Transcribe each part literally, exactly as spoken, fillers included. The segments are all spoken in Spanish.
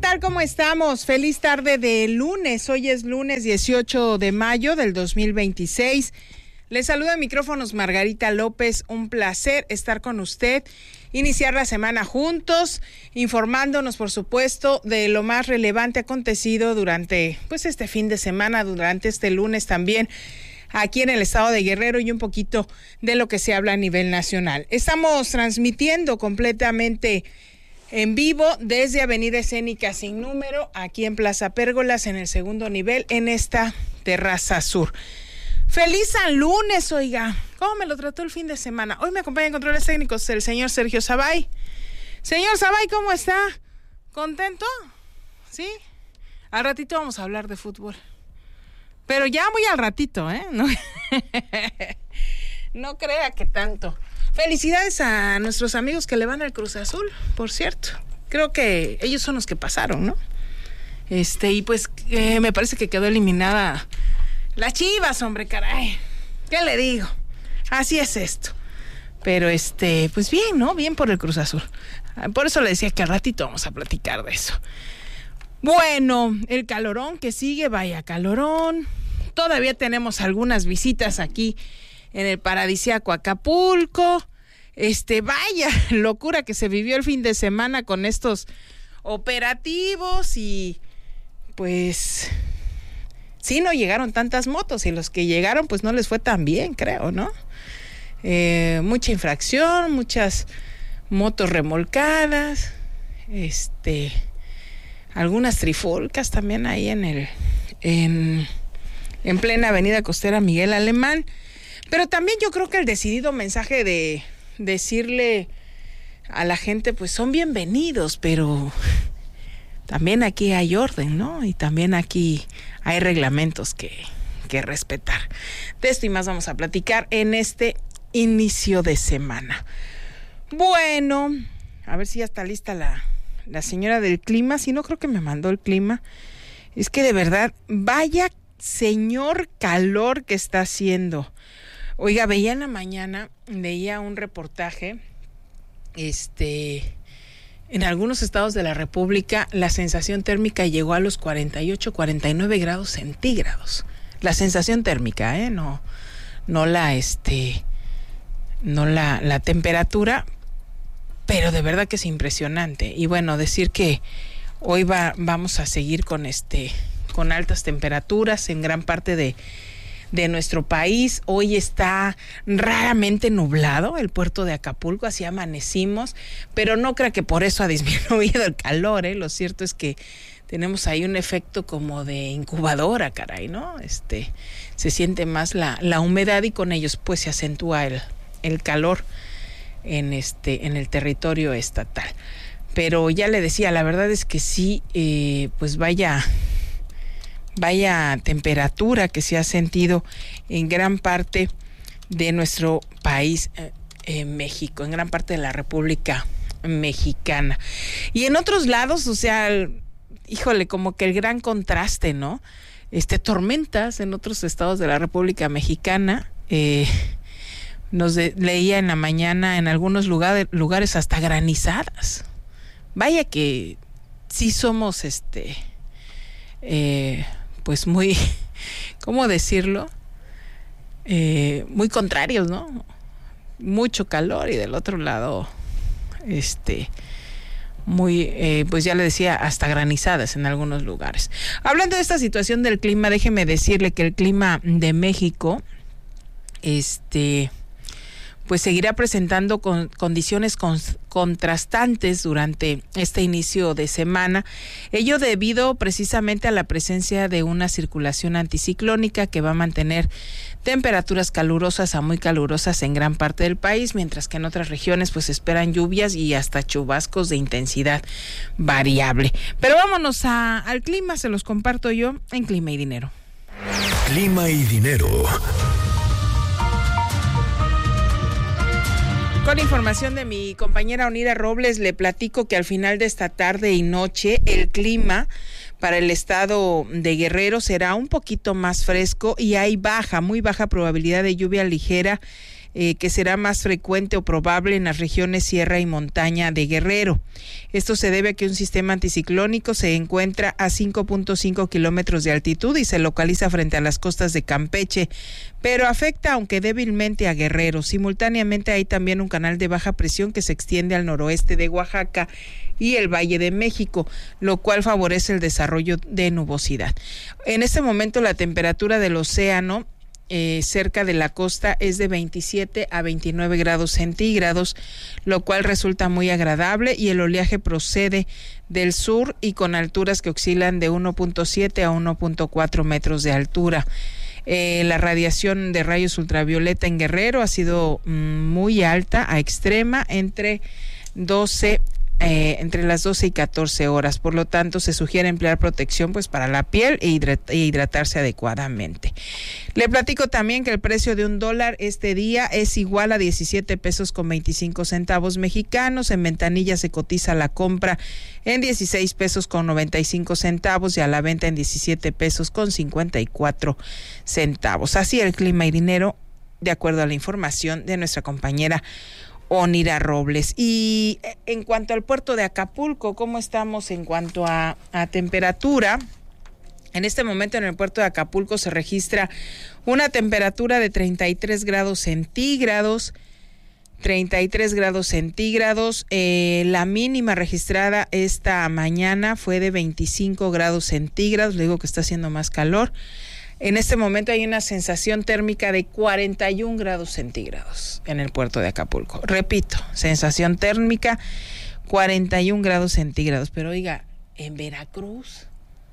tal? ¿Cómo estamos? Feliz tarde de lunes. Hoy es lunes dieciocho de mayo del dos mil veintiséis. Les saluda en micrófonos Margarita López. Un placer estar con usted, iniciar la semana juntos, informándonos, por supuesto, de lo más relevante acontecido durante pues este fin de semana, durante este lunes también, aquí en el estado de Guerrero, y un poquito de lo que se habla a nivel nacional. Estamos transmitiendo completamente en vivo desde Avenida Escénica Sin Número, aquí en Plaza Pérgolas, en el segundo nivel, en esta terraza sur. ¡Feliz San Lunes, oiga! ¿Cómo me lo trató el fin de semana? Hoy me acompaña en controles técnicos el señor Sergio Sabay. Señor Sabay, ¿cómo está? ¿Contento? ¿Sí? Al ratito vamos a hablar de fútbol. Pero ya muy al ratito, ¿eh? No, no crea que tanto. Felicidades a nuestros amigos que le van al Cruz Azul, por cierto. Creo que ellos son los que pasaron, ¿no? Este, y pues eh, me parece que quedó eliminada las Chivas, hombre, caray. ¿Qué le digo? Así es esto. Pero este, pues bien, ¿no? Bien por el Cruz Azul. Por eso le decía que al ratito vamos a platicar de eso. Bueno, el calorón que sigue, vaya calorón. Todavía tenemos algunas visitas aquí en el paradisíaco Acapulco. Este, vaya locura que se vivió el fin de semana con estos operativos y pues sí, no llegaron tantas motos, y los que llegaron pues no les fue tan bien, creo, ¿no? Eh, mucha infracción, muchas motos remolcadas, este, algunas trifulcas también ahí en el, en, en plena avenida costera Miguel Alemán. Pero también yo creo que el decidido mensaje de decirle a la gente, pues son bienvenidos, pero también aquí hay orden, ¿no? Y también aquí hay reglamentos que, que respetar. De esto y más vamos a platicar en este inicio de semana. Bueno, a ver si ya está lista la, la señora del clima. Si no, creo que me mandó el clima. Es que de verdad, vaya señor calor que está haciendo. Oiga, veía en la mañana, leía un reportaje, este, en algunos estados de la República la sensación térmica llegó a los cuarenta y ocho, cuarenta y nueve grados centígrados. La sensación térmica, ¿eh? No, no la, este, no la, la temperatura, pero de verdad que es impresionante. Y bueno, decir que hoy va, vamos a seguir con este, con altas temperaturas en gran parte de de nuestro país. Hoy está raramente nublado el puerto de Acapulco, así amanecimos, pero no creo que por eso ha disminuido el calor, ¿eh? Lo cierto es que tenemos ahí un efecto como de incubadora, caray, ¿no? Este, se siente más la, la humedad y con ellos pues se acentúa el, el calor en este, en el territorio estatal. Pero ya le decía, la verdad es que sí, eh, pues vaya Vaya temperatura que se ha sentido en gran parte de nuestro país, eh, eh, México, en gran parte de la República Mexicana. Y en otros lados, o sea, el, híjole, como que el gran contraste, ¿no? Este, tormentas en otros estados de la República Mexicana. Eh, nos de, leía en la mañana en algunos lugares, lugares hasta granizadas. Vaya que sí somos, este... Eh, pues muy, ¿cómo decirlo? Eh, muy contrarios, ¿no? Mucho calor y del otro lado, este, muy, eh, pues ya le decía, hasta granizadas en algunos lugares. Hablando de esta situación del clima, déjeme decirle que el clima de México, este, pues seguirá presentando con condiciones con, contrastantes durante este inicio de semana, ello debido precisamente a la presencia de una circulación anticiclónica que va a mantener temperaturas calurosas a muy calurosas en gran parte del país, mientras que en otras regiones pues esperan lluvias y hasta chubascos de intensidad variable. Pero vámonos a, al clima, se los comparto yo en Clima y Dinero. Clima y Dinero. Con información de mi compañera Onira Robles, le platico que al final de esta tarde y noche el clima para el estado de Guerrero será un poquito más fresco y hay baja, muy baja probabilidad de lluvia ligera eh, que será más frecuente o probable en las regiones sierra y montaña de Guerrero. Esto se debe a que un sistema anticiclónico se encuentra a cinco punto cinco kilómetros de altitud y se localiza frente a las costas de Campeche, pero afecta, aunque débilmente, a Guerrero. Simultáneamente hay también un canal de baja presión que se extiende al noroeste de Oaxaca y el Valle de México, lo cual favorece el desarrollo de nubosidad. En este momento la temperatura del océano eh, cerca de la costa es de veintisiete a veintinueve grados centígrados, lo cual resulta muy agradable, y el oleaje procede del sur y con alturas que oscilan de uno punto siete a uno punto cuatro metros de altura. Eh, la radiación de rayos ultravioleta en Guerrero ha sido mm, muy alta a extrema entre doce Eh, entre las doce y catorce horas. Por lo tanto, se sugiere emplear protección pues para la piel e, hidrat- e hidratarse adecuadamente. Le platico también que el precio de un dólar este día es igual a diecisiete pesos con veinticinco centavos mexicanos. En ventanilla se cotiza la compra en dieciséis pesos con noventa y cinco centavos y a la venta en diecisiete pesos con cincuenta y cuatro centavos. Así el clima y dinero, de acuerdo a la información de nuestra compañera Onira Robles. Y en cuanto al puerto de Acapulco, ¿cómo estamos en cuanto a, a temperatura? En este momento en el puerto de Acapulco se registra una temperatura de treinta y tres grados centígrados, treinta y tres grados centígrados. Eh, la mínima registrada esta mañana fue de veinticinco grados centígrados, le digo que está haciendo más calor. En este momento hay una sensación térmica de cuarenta y un grados centígrados en el puerto de Acapulco. Repito, sensación térmica cuarenta y un grados centígrados. Pero oiga, en Veracruz,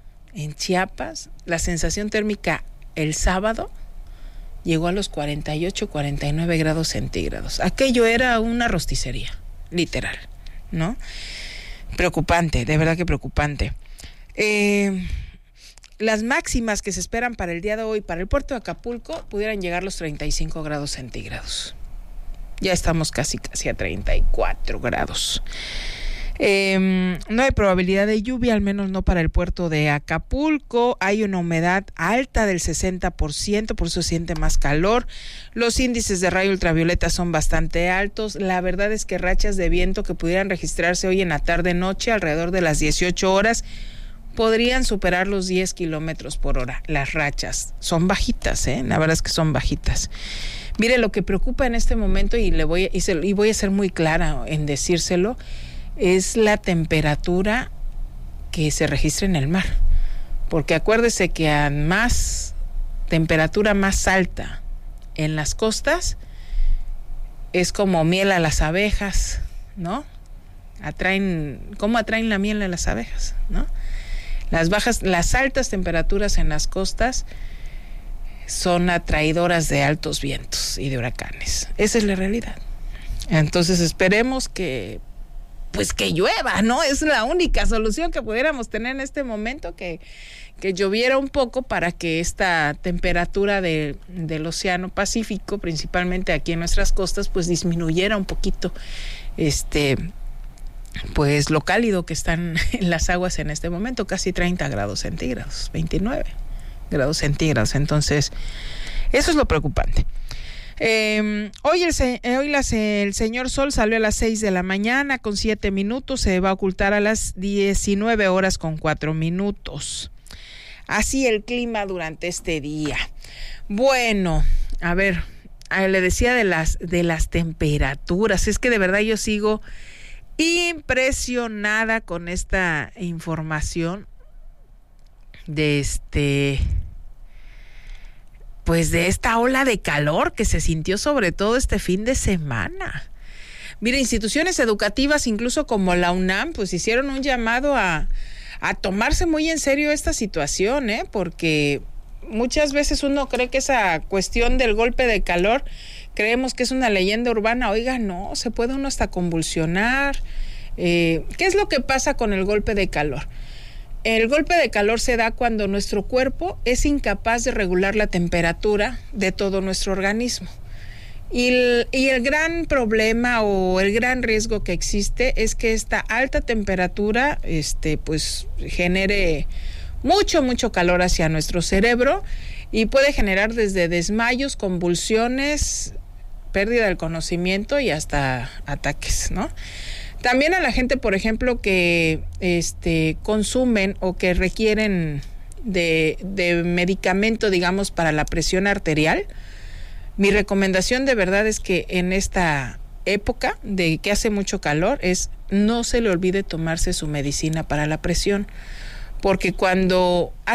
en Chiapas, la sensación térmica el sábado llegó a los cuarenta y ocho, cuarenta y nueve grados centígrados. Aquello era una rosticería, literal, ¿no? Preocupante, de verdad que preocupante. Eh... Las máximas que se esperan para el día de hoy para el puerto de Acapulco pudieran llegar a los treinta y cinco grados centígrados. Ya estamos casi casi a treinta y cuatro grados. Eh, no hay probabilidad de lluvia, al menos no para el puerto de Acapulco. Hay una humedad alta del sesenta por ciento, por eso se siente más calor. Los índices de rayo ultravioleta son bastante altos. La verdad es que rachas de viento que pudieran registrarse hoy en la tarde-noche alrededor de las dieciocho horas podrían superar los diez kilómetros por hora. Las rachas son bajitas, ¿eh? La verdad es que son bajitas. Mire, lo que preocupa en este momento, y le voy a, y, se, y voy a ser muy clara en decírselo, es la temperatura que se registra en el mar. Porque acuérdese que a más temperatura más alta en las costas es como miel a las abejas, ¿no? Atraen, ¿cómo atraen la miel a las abejas, no? Las bajas, las altas temperaturas en las costas son atraidoras de altos vientos y de huracanes. Esa es la realidad. Entonces esperemos que, pues que llueva, ¿no? Es la única solución que pudiéramos tener en este momento, que, que lloviera un poco para que esta temperatura de, del Océano Pacífico, principalmente aquí en nuestras costas, pues disminuyera un poquito, este... pues lo cálido que están en las aguas en este momento, casi treinta grados centígrados, veintinueve grados centígrados. Entonces, eso es lo preocupante. Eh, hoy el, hoy las, el señor Sol salió a las seis de la mañana con siete minutos, se va a ocultar a las diecinueve horas con cuatro minutos. Así el clima durante este día. Bueno, a ver, le decía de las, de las temperaturas, es que de verdad yo sigo impresionada con esta información de este, pues de esta ola de calor que se sintió sobre todo este fin de semana. Mira, instituciones educativas, incluso como la UNAM, pues hicieron un llamado a, a tomarse muy en serio esta situación, ¿eh? Porque muchas veces uno cree que esa cuestión del golpe de calor, creemos que es una leyenda urbana. Oiga, no, se puede uno hasta convulsionar. Eh, ¿Qué es lo que pasa con el golpe de calor? El golpe de calor se da cuando nuestro cuerpo es incapaz de regular la temperatura de todo nuestro organismo. Y el, y el gran problema o el gran riesgo que existe es que esta alta temperatura este, pues, genere mucho, mucho calor hacia nuestro cerebro y puede generar desde desmayos, convulsiones, pérdida del conocimiento y hasta ataques, ¿no? También a la gente, por ejemplo, que este, consumen o que requieren de, de medicamento, digamos, para la presión arterial, mi recomendación de verdad es que en esta época de que hace mucho calor es no se le olvide tomarse su medicina para la presión, porque cuando